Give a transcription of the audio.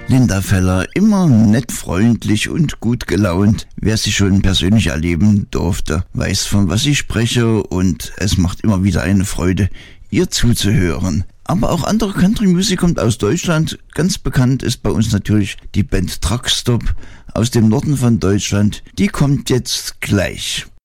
Linda Feller, immer nett, freundlich und gut gelaunt. Wer sie schon persönlich erleben durfte, weiß, von was ich spreche, und es macht immer wieder eine Freude, ihr zuzuhören. Aber auch andere Country-Musik kommt aus Deutschland. Ganz bekannt ist bei uns natürlich die Band Truckstop aus dem Norden von Deutschland. Die kommt jetzt gleich.